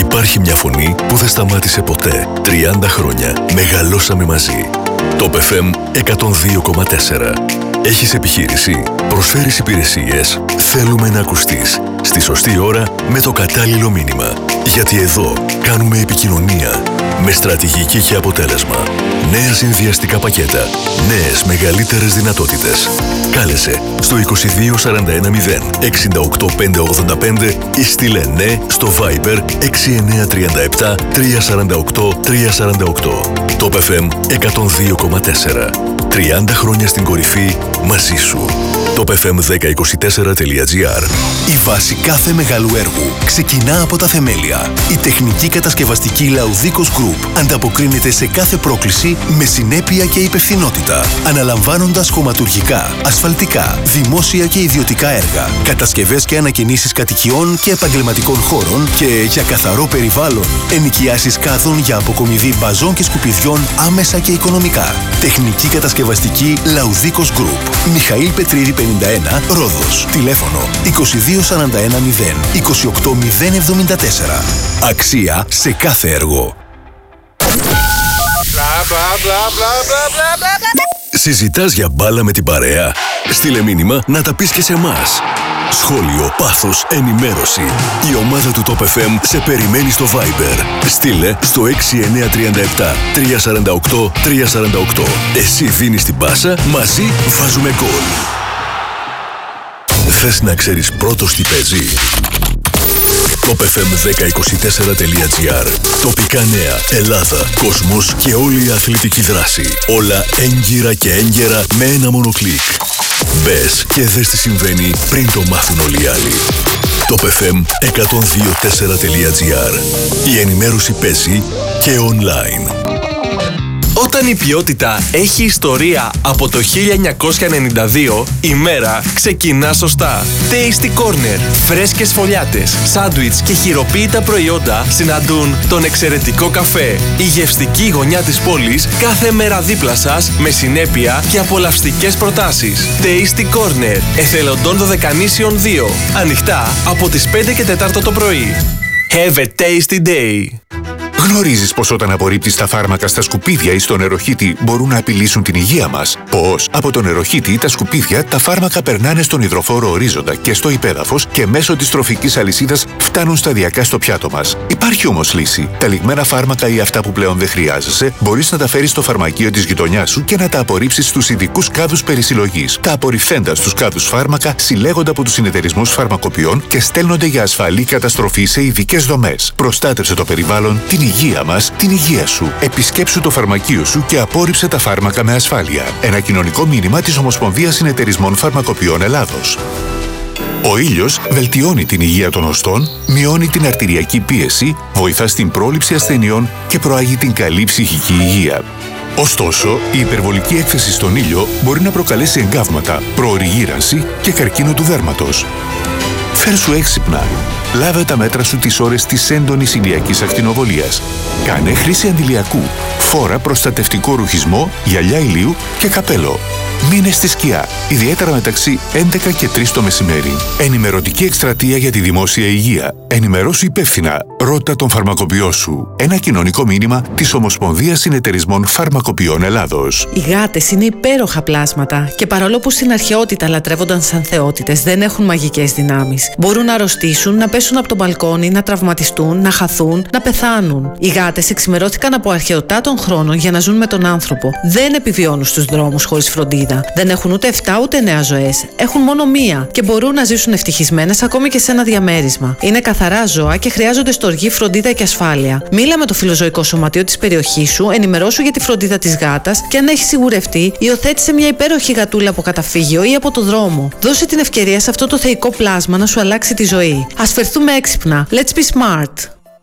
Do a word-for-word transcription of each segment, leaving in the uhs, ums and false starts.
Υπάρχει μια φωνή που δεν σταμάτησε ποτέ. τριάντα χρόνια μεγαλώσαμε μαζί. Top εφ εμ εκατόν δύο κόμμα τέσσερα. Έχεις επιχείρηση, προσφέρεις υπηρεσίες, θέλουμε να ακουστείς. Στη σωστή ώρα, με το κατάλληλο μήνυμα. Γιατί εδώ κάνουμε επικοινωνία με στρατηγική και αποτέλεσμα. Νέα συνδυαστικά πακέτα, νέες μεγαλύτερες δυνατότητες. Κάλεσε στο είκοσι δύο σαράντα ένα μηδέν εξήντα οκτώ πεντακόσια ογδόντα πέντε ή στείλε ναι στο Viber έξι εννιά τρία επτά τρία τέσσερα οκτώ τρία τέσσερα οκτώ. Top εφ εμ εκατόν δύο κόμμα τέσσερα. τριάντα χρόνια στην κορυφή μαζί σου. top εφ εμ δέκα είκοσι τέσσερα τελεία τζι άρ. Η βάση κάθε μεγάλου έργου ξεκινά από τα θεμέλια. Η τεχνική κατασκευαστική Laudicos Group ανταποκρίνεται σε κάθε πρόκληση με συνέπεια και υπευθυνότητα, αναλαμβάνοντας χωματουργικά, ασφαλτικά, δημόσια και ιδιωτικά έργα, κατασκευές και ανακαινήσεις κατοικιών και επαγγελματικών χώρων και για καθαρό περιβάλλον, ενοικιάσεις κάδων για αποκομιδή μπαζών και σκουπιδιών άμεσα και οικονομικά. Τεχνική κατασκευαστική Laudicos Group. Μιχαήλ Πετρίδη πενήντα ένα, Ρόδος. Τηλέφωνο είκοσι δύο σαράντα ένα μηδέν είκοσι οκτώ μηδέν εβδομήντα τέσσερα. Αξία σε κάθε έργο. Συζητάς για μπάλα με την παρέα? Στείλε μήνυμα να τα πεις και σε εμάς. Σχόλιο, πάθος, ενημέρωση. Η ομάδα του Top εφ εμ σε περιμένει στο Viber. Στείλε στο έξι εννιά τρία επτά τρία τέσσερα οκτώ τρία τέσσερα οκτώ. Εσύ δίνεις την πάσα, μαζί βάζουμε γκολ. Θες να ξέρεις πρώτος τι παίζει? top εφ εμ δέκα είκοσι τέσσερα τελεία τζι άρ. Τοπικά νέα, Ελλάδα, κόσμος και όλη η αθλητική δράση. Όλα έγκυρα και έγκαιρα με ένα μόνο κλικ. Μπες και δες τι συμβαίνει πριν το μάθουν όλοι οι άλλοι. top εφ εμ εκατόν δύο τέσσερα τελεία τζι άρ. Η ενημέρωση παίζει και online. Όταν η ποιότητα έχει ιστορία από το χίλια εννιακόσια ενενήντα δύο, η μέρα ξεκινά σωστά. Tasty Corner. Φρέσκες φωλιάτες, σάντουιτς και χειροποίητα προϊόντα συναντούν τον εξαιρετικό καφέ. Η γευστική γωνιά της πόλης κάθε μέρα δίπλα σας με συνέπεια και απολαυστικές προτάσεις. Tasty Corner. Εθελοντών Δωδεκανήσιων δύο. Ανοιχτά από τις πέντε και τέσσερα το πρωί. Have a tasty day. Γνωρίζεις πως όταν απορρίπτεις τα φάρμακα στα σκουπίδια ή στο νεροχύτη μπορούν να απειλήσουν την υγεία μας? Πώς? Από το νεροχύτη ή τα σκουπίδια τα φάρμακα περνάνε στον υδροφόρο ορίζοντα και στο υπέδαφος και μέσω της τροφικής αλυσίδας φτάνουν σταδιακά στο πιάτο μας. Υπάρχει όμως λύση. Τα λιγμένα φάρμακα ή αυτά που πλέον δεν χρειάζεσαι μπορείς να τα φέρεις στο φαρμακείο της γειτονιάς σου και να τα απορρίψεις στους ειδικούς κάδους περισυλλογής. Τα απορριφθέντα στους κάδους φάρμακα συλλέγονται από τους συνεταιρισμούς φαρμακοποιών και στέλνονται για ασφαλή καταστροφή σε ειδικές δομές. Προστάτευσε το περιβάλλον, την υγεία μας, την υγεία σου. Επισκέψου το φαρμακείο σου και απόρριψε τα φάρμακα με ασφάλεια. Ένα κοινωνικό μήνυμα της Ομοσπονδίας Συνεταιρισμών Φαρμακοποιών Ελλάδος. Ο ήλιος βελτιώνει την υγεία των οστών, μειώνει την αρτηριακή πίεση, βοηθά στην πρόληψη ασθενειών και προάγει την καλή ψυχική υγεία. Ωστόσο, η υπερβολική έκθεση στον ήλιο μπορεί να προκαλέσει εγκάβματα, προωρή γύρανση και καρκίνο του δέρματος. Φέρσου έξυπνα. Λάβε τα μέτρα σου τις ώρες της έντονης ηλιακής ακτινοβολίας. Κάνε χρήση αντιλιακού. Φόρα προστατευτικό ρουχισμό, γυαλιά ηλίου και καπέλο. Μείνε στη σκιά, ιδιαίτερα μεταξύ έντεκα και τρεις το μεσημέρι. Ενημερωτική εκστρατεία για τη δημόσια υγεία. Ενημερώσου υπεύθυνα. Ρώτα τον φαρμακοποιό σου. Ένα κοινωνικό μήνυμα της Ομοσπονδίας Συνεταιρισμών Φαρμακοποιών Ελλάδος. Οι γάτες είναι υπέροχα πλάσματα και παρόλο που στην αρχαιότητα λατρεύονταν σαν θεότητες, δεν έχουν μαγικές δυνάμεις. Μπορούν να αρρωστήσουν, να πέσουν από το μπαλκόνι, να τραυματιστούν, να χαθούν, να πεθάνουν. Οι γάτες εξημερώθηκαν από αρχαιοτά των χρόνων για να ζουν με τον άνθρωπο. Δεν επιβιώνουν στους δρόμους χωρίς φροντίδα. Δεν έχουν ούτε εφτά ούτε εννέα ζωές. Έχουν μόνο μία και μπορούν να ζήσουν ευτυχισμένες ακόμη και σε ένα διαμέρισμα. Είναι καθαρά ζώα και χρειάζονται στοργή, φροντίδα και ασφάλεια. Μίλα με το φιλοζωικό σωματείο της περιοχής σου, ενημερώσου για τη φροντίδα της γάτας και αν έχει σιγουρευτεί, υιοθέτησε μια υπέροχη γατούλα από καταφύγιο ή από το δρόμο. Δώσε την ευκαιρία σε αυτό το θεϊκό πλάσμα να σου αλλάξει τη ζωή. Ας φερθούμε έξυπνα. Let's be smart.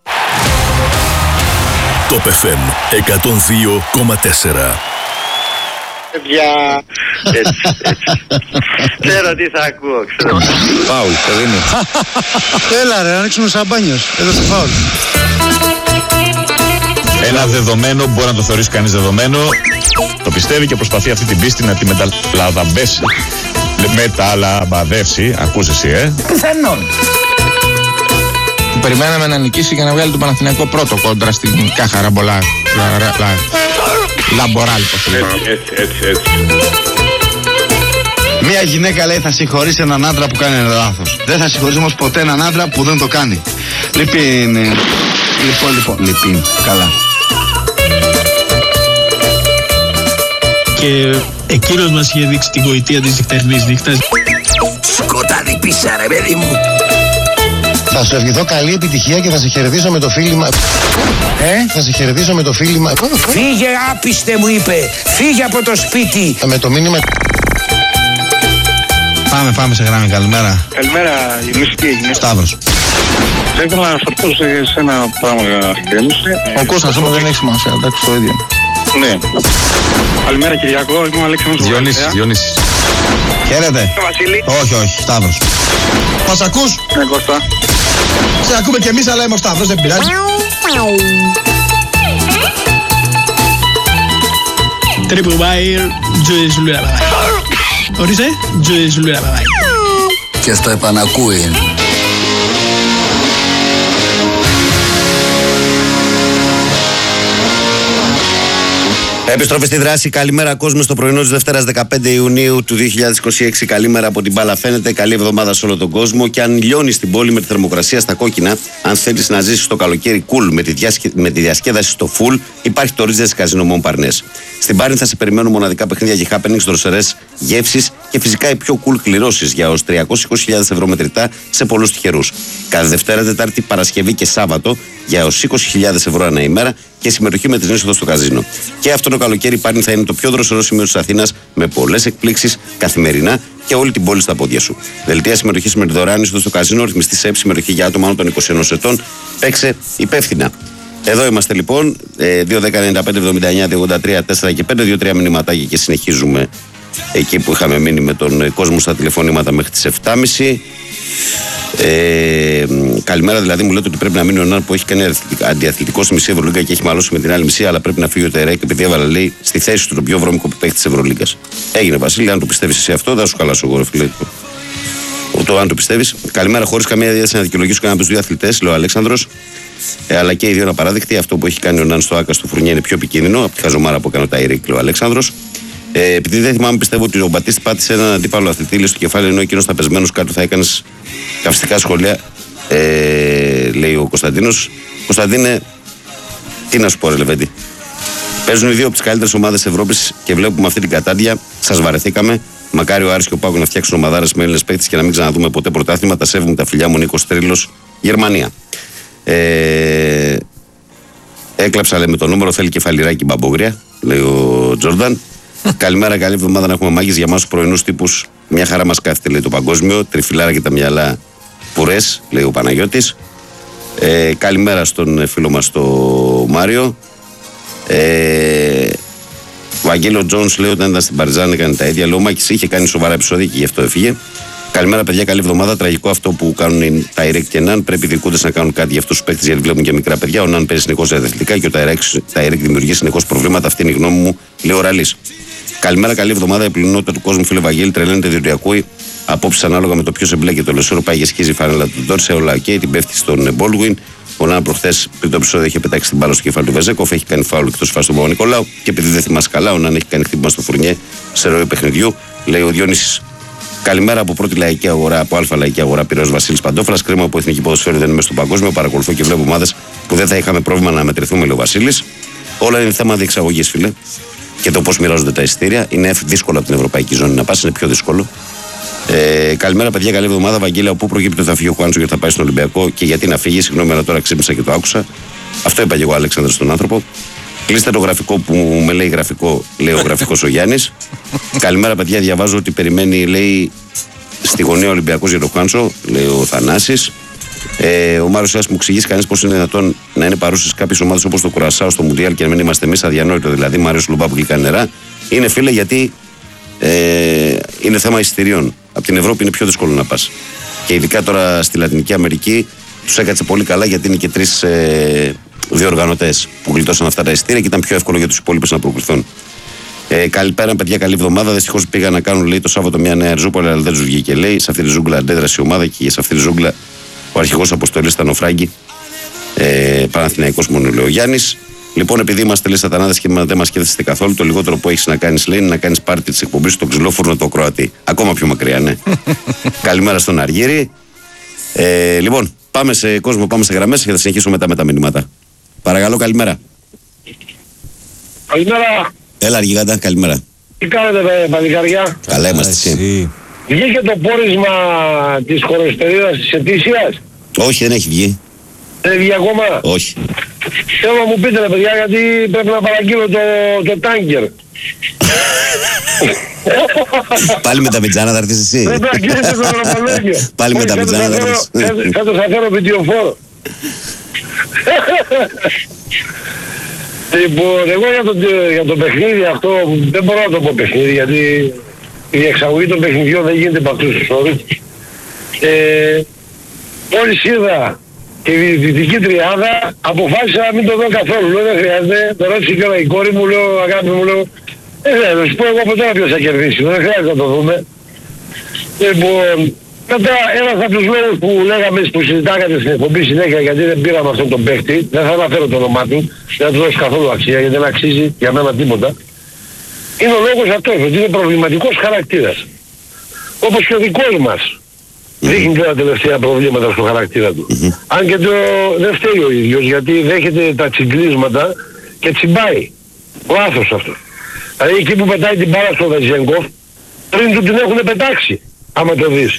Top εφ εμ εκατόν δύο κόμμα τέσσερα. Παιδιά, έτσι, έτσι. Ξέρω τι θα ακούω, ξέρω. Φάουλ, παιδί μου. Έλα ρε, ανοίξουμε σαμπάνιος. Έδωσε φάουλ. Ένα δεδομένο μπορεί να το θεωρήσει κανείς δεδομένο. Το πιστεύει και προσπαθεί αυτή την πίστη να τη μεταλαμπαδεύσει. Μεταλαμπαδεύσει, ακούς εσύ, ε. Πιθανόν. που περιμέναμε να νικήσει για να βγάλει τον Παναθηναϊκό πρώτο κόντρα στην Κάχαρα Μπολά. Λαμποράλ, πώς λέει. Έτσι, έτσι, έτσι. Μια γυναίκα λέει θα συγχωρήσει έναν άντρα που κάνει ένα λάθος. Δεν θα συγχωρήσει όμως ποτέ έναν άντρα που δεν το κάνει. Λοιπόν, λοιπόν, λοιπόν, λοιπόν, καλά. Και εκείνος μας είχε δείξει την γοητεία της νυχτερινής νύχτας. Σκοτάδι πίσα ρε παιδί μου. Θα σου ευχηθώ καλή επιτυχία και θα σε χαιρετήσω με το φίλημα. Ε? Θα σε χαιρετήσω με το φίλημα. Φύγε άπιστε μου είπε. Φύγε από το σπίτι. Με το μήνυμα. Πάμε, πάμε σε γράμμη. Καλημέρα. Καλημέρα, Γιονύση, τι έγινε? Σταύρος. Θα ήθελα να σου πω σε ένα πράγμα για να Ο Κώστας όμως δεν έχει σημασία, εντάξει, το ίδιο. Ναι. Καλημέρα Κυριακό, είμαι ο Αλέξανδρος. Διονύσης, Διονύσης. Χαίρετε. Βασίλη. Όχι, όχι, Σταύρος. Μας ακούς? Ναι, Κώστα. Σε ακούμε κι εμείς, αλλά είμαι ο Σταύρος, δεν πειράζει. Triple Bayer, Joyce Lula Babay. Ορίστε, Joyce Lula Babay. Και στο επανακούει. Επιστροφή στη δράση. Καλημέρα, κόσμο, στο πρωινό της Δευτέρας δεκαπέντε Ιουνίου του δύο χιλιάδες είκοσι έξι. Καλημέρα από την μπάλα, φαίνεται. Καλή εβδομάδα σε όλο τον κόσμο. Και αν λιώνει στην πόλη με τη θερμοκρασία στα κόκκινα, αν θέλεις να ζήσεις το καλοκαίρι cool με τη, διασκε... με τη διασκέδαση στο full, υπάρχει το Ρίζες Καζίνο Μομπαρνές. Στην Πάριν θα σε περιμένουν μοναδικά παιχνίδια και happenings, δροσερές γεύσεις και φυσικά οι πιο cool κληρώσεις για ως τριακόσιες είκοσι χιλιάδες ευρώ μετρητά σε πολλούς τυχερούς. Κάθε Δευτέρα, Τετάρτη, Παρασκευή και Σάββατο για ως είκοσι χιλιάδες ευρώ ανά ημέρα και συμμετοχή με την είσοδο στο καζίνο. Και αυτό το καλοκαίρι η Πάριν θα είναι το πιο δροσερό σημείο της Αθήνας με πολλές εκπλήξεις καθημερινά και όλη την πόλη στα πόδια σου. Δελτία συμμετοχής με τη δωρεάν είσοδο στο καζίνο, ρυθμιστή σε συμμετοχή για άτομα άνω των είκοσι ενός ετών. Παίξε υπεύθυνα. Εδώ είμαστε λοιπόν, δύο δέκα ενενήντα πέντε εβδομήντα εννιά ογδόντα τρία τέσσερα και πέντε, δύο τρία μηνυματάκια και συνεχίζουμε εκεί που είχαμε μείνει με τον κόσμο στα τηλεφωνήματα μέχρι τις επτά και μισή. Ε, καλημέρα, δηλαδή μου λέτε ότι πρέπει να μείνει ο Ναν που έχει κάνει αντιαθλητικό στη μισή Ευρωλίγκα και έχει μαλώσει με την άλλη μισή, αλλά πρέπει να φύγει ο Τερέκ επειδή έβαλε λέει στη θέση του τον πιο βρώμικο παίκτη της Ευρωλίγκας. Έγινε, Βασίλη, αν το πιστεύεις εσύ αυτό, θα σου χαλάσω εγώ, ρε φίλε. Το αν το πιστεύεις. Καλημέρα, χωρίς καμία διάθεση να δικαιολογήσω κανένα από τους δύο αθλητές, λέει ο Αλέξανδρος. Ε, αλλά και οι δύο είναι απαράδεκτοι. Αυτό που έχει κάνει ο Ναν στο Άκα στο Φουρνιέ είναι πιο επικίνδυνο από τη χαζομάρα που έκανε ο Ταϊρίκ, λέει ο Αλέξανδρος. Ε, επειδή δεν θυμάμαι, πιστεύω ότι ο Μπατίστη πάτησε έναν αντίπαλο αθλητή στο κεφάλι, ενώ εκείνο ήταν πεσμένο κάτω, θα έκανε καυστικά σχόλια. Ε, λέει ο Κωνσταντίνος. Κωνσταντίνε, τι να σου πω, ρε Λεβέντη. Παίζουν οι δύο από τις καλύτερες ομάδες Ευρώπης και βλέπουμε αυτή την κατάντια. Σας βαρεθήκαμε. Μακάρι ο Άρης και ο Πάκο να φτιάξουν ομαδάρες με Έλληνες παίκτες και να μην ξαναδούμε ποτέ πρωτάθλημα. Τα σέβουμε τα φιλιά μου, Νίκος Τρίλος, Γερμανία. Ε, έκλαψα, λέμε, το νούμερο, θέλει κεφαλιράκι μπαμπογρία, λέει ο Τζόρνταν. Καλημέρα, καλή εβδομάδα να έχουμε μάγες για εμάς τους πρωινούς τύπους. Μια χαρά μας κάθεται, λέει το παγκόσμιο. Τριφυλάρα και τα μυαλά πουρές, λέει ο Παναγιώτης. Ε, καλημέρα στον φίλο μας το Μάριο. Ε, ο Αγγέλο Τζόνς λέει όταν ήταν στην Παρτιζάν έκανε τα ίδια. Λέει ο Μάκης είχε κάνει σοβαρά επεισόδια και γι' αυτό έφυγε. Καλημέρα, παιδιά, καλή εβδομάδα. Τραγικό αυτό που κάνουν τα Ιρέκ και Ναν. Πρέπει οι διοικούντες να κάνουν κάτι για αυτούς τους παίκτες γιατί βλέπουν και μικρά παιδιά. Ο Ναν παίζει συνεχώς αθλητικά και ο τα Ιρέκ δημιουργεί συνεχώς προβλήματα. Αυτή είναι η γνώμη μου, λέει ο Ραλής. Καλημέρα, καλή εβδομάδα. Η πλειονότητα του κόσμου, φίλε Βαγγέλη, τρελαίνεται διότι ακούει απόψεις ανάλογα με το ποιο εμπλέκεται. Ο Λεσόρο πάει και σκίζει φανέλα του Ντόρσε, όλα οκ, την πέφτει στον Μπόλγουιν. Ο Ναν προχθές πριν το επεισόδιο είχε πετάξει την μπάλα στο κεφάλι του Βεζέκοφ, έχει κάνει φάουλ εκτός φάσης στον Παπα-Νικολάου και επειδή δεν θυμάσαι καλά, ο Ναν έχει κάνει χτύπημα στο Φουρνιέ σε ροή παιχνιδιού, λέει ο Διόνυσης. Καλημέρα από πρώτη λαϊκή αγορά, από αλφα λαϊκή αγορά, Πειραιώς Βασίλης Παντόφρας. Κρίμα που η εθνική ποδοσφαίρη δεν είναι στο παγκόσμιο. Παρακολουθώ και βλέπω ομάδες που δεν θα είχαμε πρόβλημα να μετρηθούμε, λέει ο Βασίλης. Όλα είναι θέμα διεξαγωγής, φίλε. Και το πώς μοιράζονται τα εισιτήρια. Είναι δύσκολο από την ευρωπαϊκή ζώνη να πας, είναι πιο δύσκολο. Ε, καλημέρα, παιδιά, καλή εβδομάδα. Βαγγέλια, πού προκύπτει ότι θα φύγει ο Χουάντσο και θα πάει στον Ολυμπιακό και γιατί να φύγει. Συγγνώμη, αλλά τώρα ξύπνησα και το άκουσα. Αυτό είπα και εγώ, Αλέξανδρο, στον άνθρωπο. Κλείστε το γραφικό που με λέει γραφικό, λέει ο γραφικός ο Γιάννης. Καλημέρα, παιδιά, διαβάζω ότι περιμένει, λέει, στη γωνία Ολυμπιακός για τον Χουάντσο, λέει ο Θανάσης. Ε, ο Μάριος Άς μου εξηγήσει κανείς πώς είναι δυνατόν να είναι παρούσες κάποιες ομάδες όπως το Κουρασάο στο Μουντιάλ και να μην είμαστε εμείς, αδιανόητο δηλαδή. Μάριος Λουμπά που γλυκά νερά. Είναι, φίλε, γιατί ε, είναι θέμα εισιτηρίων. Από την Ευρώπη είναι πιο δύσκολο να πας. Και ειδικά τώρα στη Λατινική Αμερική τους έκατσε πολύ καλά γιατί είναι και τρεις ε, διοργανωτές που γλιτώσαν αυτά τα εισιτήρια και ήταν πιο εύκολο για τους υπόλοιπους να προκριθούν. Ε, καλημέρα, παιδιά, καλή εβδομάδα. Δυστυχώς πήγαν να κάνουν, λέει, το Σάββατο μια νέα ριζούπολη, αλλά δεν τους βγήκε, λέει. Σε αυτή τη ζούγκλα αντέδρασε η ομάδα και σε αυτή τη ζούγκλα Ο αρχηγός αποστολής ήταν ο Φράγκη. Ε, Παναθηναϊκός μόνο λέει ο Γιάννης. Λοιπόν, επειδή είμαστε λέει σατανάδες και δεν μας σκέφτεστε καθόλου, το λιγότερο που έχεις να κάνεις λέει είναι να κάνεις πάρτι της εκπομπής στο ξυλόφουρνο το Κροατή. Ακόμα πιο μακριά, ναι. Καλημέρα στον Αργύρη. Ε, λοιπόν, πάμε σε κόσμο, πάμε σε γραμμές και θα συνεχίσουμε μετά με τα μηνύματα. Παρακαλώ, καλημέρα. Καλημέρα. Έλα, Αργηγάντα, καλημέρα. Τι κάνετε, παλικάρια? Καλά είμαστε εσύ. Βγήκε το πόρισμα της χωροεστερίδας της ετήσιας? Όχι, δεν έχει βγει. Δεν βγει ακόμα? Όχι. Θέλω να μου πείτε ρε παιδιά, γιατί πρέπει να παραγγείλω το, το τάγκερ. Πάλι με τα πιτζάνα θα έρθεις εσύ. Πρέπει να γίνετε το Ευρωπαλέγιο. Πάλι με τα πιτζάνα θα έρθεις. Θα το σαφέρω βιντεοφόρο. Λοιπόν, εγώ για το, για το παιχνίδι αυτό δεν μπορώ να το πω παιχνίδι, γιατί η διεξαγωγή των παιχνιδιών δεν γίνεται από αυτούς τους όρους. Ε, μόλις είδα και η δυτική τριάδα, αποφάσισα να μην το δω καθόλου. Λέω δεν χρειάζεται, το ρώτησε και η κόρη μου, λέω αγάπη μου, λέω δεν χρειάζεται, να σου πω εγώ από τώρα ποιος θα κερδίσει, δεν χρειάζεται να το δούμε. Λοιπόν, μετά ένας από τους λόγους που λέγαμε, που συζητάγατε στην εκπομπή συνέχεια, γιατί δεν πήραμε αυτόν τον παίχτη, δεν θα αναφέρω το όνομά του, δεν θα του δώσω καθόλου αξία, γιατί δεν αξίζει για μένα τίποτα. Είναι ο λόγος αυτός, ότι είναι προβληματικός χαρακτήρας. Όπως και ο δικός μας. Δείχνει και τα τελευταία προβλήματα στο χαρακτήρα του. Mm-hmm. Αν και το δεν φταίει ο ίδιος, γιατί δέχεται τα τσιγκλίσματα και τσιμπάει. Λάθος αυτό. Δηλαδή εκεί που πετάει την μπάλα στο Βεζέγκοφ, πριν του την έχουν πετάξει, άμα το δεις.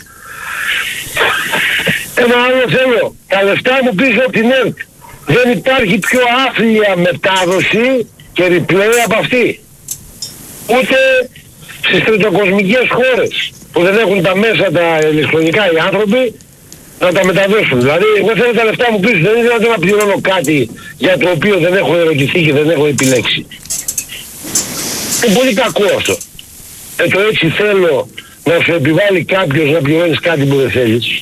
Ένα άλλο θέλω, τα λεφτά μου πίσω από την ΕΡΤ. Δεν υπάρχει πιο άθλια μετάδοση και replay από αυτή. Ούτε στις τριτοκοσμικές χώρες που δεν έχουν τα μέσα τα ηλεκτρονικά οι άνθρωποι να τα μεταδώσουν. Δηλαδή εγώ θέλω τα λεφτά μου πίσω, δεν είναι δυνατόν να πληρώνω κάτι για το οποίο δεν έχω ερωτηθεί και δεν έχω επιλέξει. Είναι πολύ κακό αυτό. Ε, το έτσι θέλω να σου επιβάλλει κάποιος να πληρώνεις κάτι που δεν θέλεις.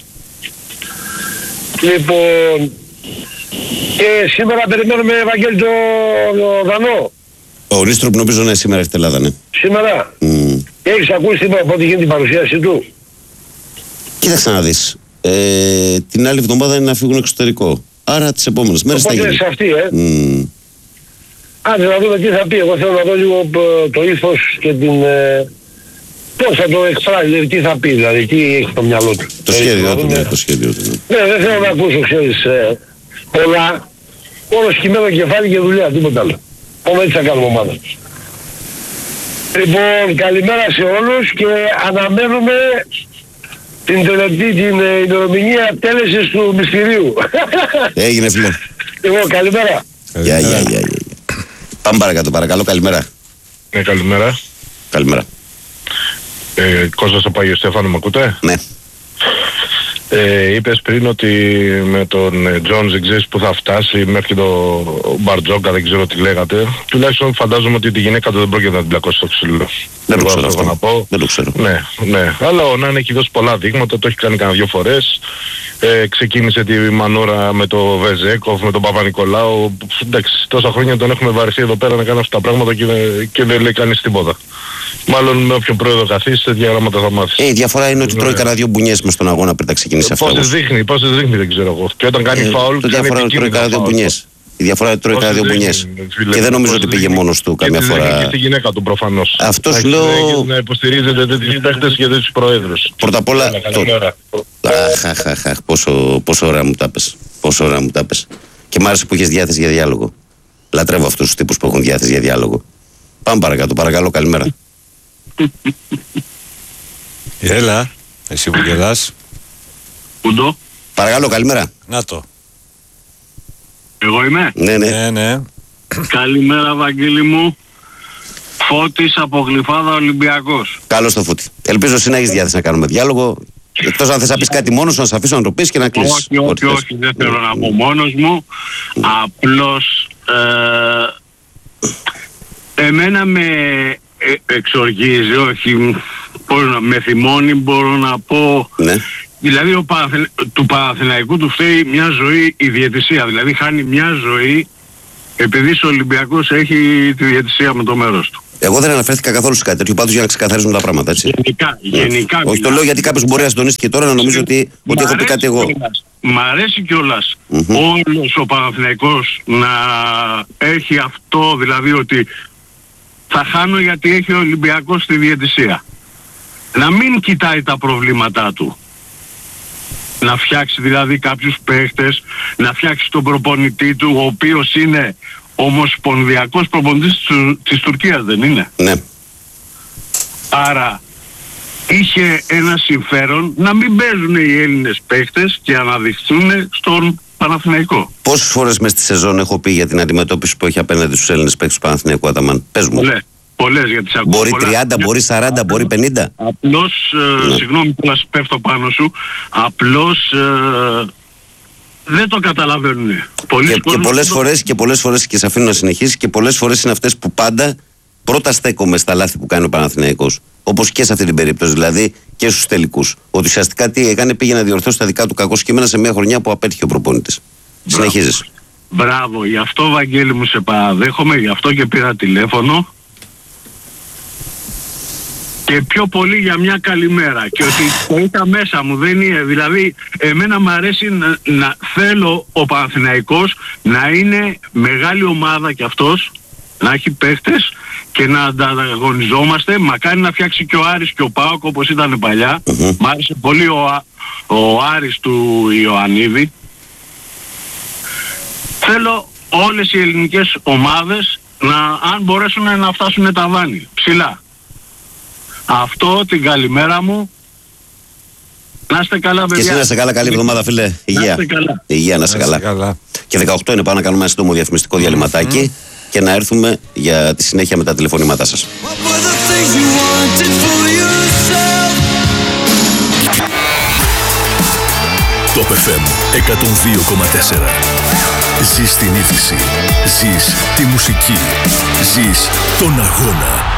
Λοιπόν, και σήμερα περιμένουμε Ευαγγέλη το, το Δανό. Ο Ρίστροπ νομίζω να είναι σήμερα στην Ελλάδα, ναι. Σήμερα. Mm. Έχεις ακούσει τίποτα από ό,τι γίνεται την παρουσίαση του? Κοίταξε να δεις. Ε, την άλλη εβδομάδα είναι να φύγουν εξωτερικό. Άρα τις επόμενες μέρες θα γίνει. Οπότε σε αυτή, ε. Mm. Άντε να δούμε τι θα πει. Εγώ θέλω να δω λίγο το ήθος και την... Ε, πώς θα το εκφράσει, δηλαδή τι θα πει, δηλαδή τι έχει στο μυαλό του. Το σχέδιο του, ναι, το σχέδιο του. Ναι, δεν θέλω να ακούσω, ξέρεις, ε, πολλά. Όλο σκυμμένο κεφάλι και δουλειά, τίποτα άλλο. Όμως έτσι θα κάνουμε ομάδα. Λοιπόν, καλημέρα σε όλους και αναμένουμε την τελετή, την ημερομηνία τέλεσης του μυστηρίου. Έγινε φίλε. Λοιπόν, καλημέρα. Γεια, γεια, γεια. Πάμε παρακάτω, παρακαλώ, καλημέρα. Ναι, καλημέρα. Καλημέρα. Ε, Κώστας από Άγιο Στέφανο, μ' ακούτε? Ναι. Ε, είπες πριν ότι με τον Τζόνς δεν ξέρεις που θα φτάσει μέχρι το Μπαρτζόκα, δεν ξέρω τι λέγατε. Τουλάχιστον φαντάζομαι ότι τη γυναίκα του δεν πρόκειται να την πλακώσει στο ξύλο. Δεν το ξέρω αυτό. Να πω. Δεν το ξέρω. Ναι, ναι. Αλλά ο Νάν έχει δώσει πολλά δείγματα, το έχει κάνει κανένα δύο φορές. Ε, ξεκίνησε τη μανούρα με το Βεζέκοφ, με τον Παπα-Νικολάου. Εντάξει, τόσα χρόνια τον έχουμε βαρεθεί εδώ πέρα να κάνει αυτά τα πράγματα και, και δεν λέει κανείς τίποτα. Μάλλον με όποιον πρόεδρο καθίσει, τέτοια γράμματα θα μάθει. Ε, η διαφορά είναι ότι τρώει κανένα δύο μπουνιές μες στον αγώνα πριν τα ξεκινήσει αυτά. Πόσες δείχνει, πόσες δείχνει δεν ξέρω εγώ. Και όταν κάνει ε, φάουλ, το διαφορά είναι ότι τρώει κανένα δύο μπουνιές. Η διαφορά είναι ότι τρώει κανένα δύο μπουνιές. Και δεν νομίζω ότι πήγε μόνος του καμιά φορά. Και στη γυναίκα του προφανώς. Αυτό σου λέω. Να υποστηρίζετε τέτοιους παίχτες και τέτοιους προέδρους. Πρώτα απ' όλα. Αχ, πόσο ωραία μου τα πες. Πόσο ωραία μου τα πες. Και μ' άρεσε που είχες διάθεση για διάλογο. Λατρεύω αυτούς τους τύπους που έχουν διάθεση για διάλογο. Πάμε παρακάτω, παρακαλώ, καλημέρα. Έλα, εσύ που γελάς. Πούντο. Παρακαλώ, καλημέρα. Να το. Εγώ είμαι. Ναι, ναι. ναι, ναι. Καλημέρα, Βαγγέλη μου. Φώτης από Γλυφάδα, Ολυμπιακός. Καλώς το Φώτη. Ελπίζω εσύ να έχεις διάθεση να κάνουμε διάλογο. Εκτός αν θες να πεις κάτι μόνος σου, να σε αφήσω να το πεις και να κλείσεις. Όχι, όχι, όχι, δεν θέλω να πω μόνος μου. Απλώς ε, εμένα με ε, εξοργίζει, όχι, πώς να, με θυμώνει μπορώ να πω. Ναι. Δηλαδή ο Παραθυ... του Παναθηναϊκού του φταίει μια ζωή η διαιτησία. Δηλαδή χάνει μια ζωή επειδή ο Ολυμπιακός έχει τη διαιτησία με το μέρος του. Εγώ δεν αναφέρθηκα καθόλου σε κάτι τέτοιο, πάντως για να ξεκαθαρίζουν τα πράγματα, έτσι. Γενικά, γενικά. Όχι, το λέω γιατί κάποιος μπορεί να συντονίσει και τώρα να νομίζω ότι, ότι έχω πει κάτι εγώ. μ' αρέσει κιόλας Mm-hmm. όλος ο Παναθηναϊκός να έχει αυτό, δηλαδή ότι θα χάνω γιατί έχει ο Ολυμπιακός στη διαιτησία. Να μην κοιτάει τα προβλήματά του. Να φτιάξει δηλαδή κάποιους παίχτες, να φτιάξει τον προπονητή του, ο οποίος είναι ομοσπονδιακός προπονητής της Τουρκίας, δεν είναι? Ναι. Άρα είχε ένα συμφέρον να μην παίζουν οι Έλληνες παίχτες και αναδειχθούν στον Παναθηναϊκό. Πόσες φορές μες στη σεζόν έχω πει για την αντιμετώπιση που έχει απέναντι στους Έλληνες παίκτες του Παναθηναϊκού, Αταμάν? Πες μου. Πολλές, πολλές γιατί σε ακούω. Μπορεί πολλά. τριάντα, μπορεί σαράντα, μπορεί πενήντα. Απλώς, ε, Ναι. συγγνώμη που να πέφτω πάνω σου, απλώς ε, δεν το καταλαβαίνουν. Πολλοί Και, και κόσμος πολλές δεν το- φορές, και πολλές φορές, και σε αφήνω να συνεχίσεις, και πολλές φορές είναι αυτές που πάντα πρώτα στέκομαι στα λάθη που κάνει ο Παναθηναϊκός. Όπως και σε αυτή την περίπτωση, δηλαδή και στους τελικούς. Ότι ουσιαστικά τι έκανε, πήγε να διορθώσει τα δικά του κακό κείμενα σε μια χρονιά που απέτυχε ο προπονητής. Συνεχίζεις. Μπράβο, γι' αυτό Βαγγέλη μου σε παραδέχομαι, γι' αυτό και πήρα τηλέφωνο. Και πιο πολύ για μια καλημέρα. Και ότι το είχα μέσα μου, δεν είναι. Δηλαδή, εμένα μου αρέσει να, να θέλω ο Παναθηναϊκός να είναι μεγάλη ομάδα κι αυτός, να έχει παίχτες και να ανταγωνιζόμαστε. Μακάρι να φτιάξει και ο Άρης και ο ΠΑΟΚ όπως ήταν παλιά. Mm-hmm. Μ' άρεσε πολύ ο, Α- ο Άρης του Ιωαννίδη. Θέλω όλες οι ελληνικές ομάδες να, αν μπορέσουν να φτάσουν ταβάνι ψηλά. Αυτό, την καλημέρα μου. Να είστε καλά, παιδιά. Και εσύ να είσαι καλά, καλή εβδομάδα, φίλε. Υγεία. είστε καλά. Υγεία, να είσαι καλά. καλά. Και δεκαοκτώ είναι, πάνω να κάνουμε ένα σύντομο διαφημιστικό διαλυματάκι και να έρθουμε για τη συνέχεια με τα τηλεφωνήματά σας. Το εφ εμ εκατόν δύο κόμμα τέσσερα. Ζεις την είδηση. Ζεις τη μουσική. Ζεις τον αγώνα.